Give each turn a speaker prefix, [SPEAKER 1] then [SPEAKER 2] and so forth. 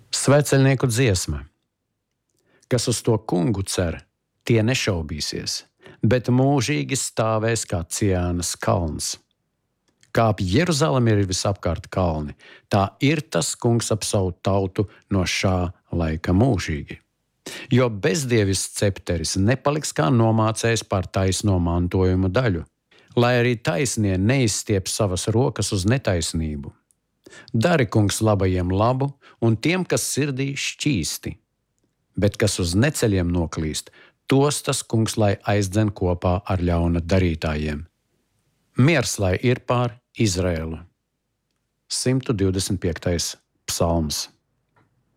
[SPEAKER 1] Svētceļnieku dziesma. Kas uz to kungu cer, tie nešaubīsies, bet mūžīgi stāvēs kā Ciānas kalns. Kā ap Jeruzalemi ir visapkārt kalni, tā ir tas kungs ap savu tautu no šā laika mūžīgi. Jo bezdievis cepteris nepaliks kā nomācējs pār taisno mantojuma daļu, lai arī taisnie neizstiep savas rokas uz netaisnību. Dari kungs labajiem labu un tiem, kas sirdī šķīsti, bet kas uz neceļiem noklīst, tos tas kungs lai aizdzen kopā ar ļauna darītājiem. Miers lai ir pār Izraēlu. 125. psalms.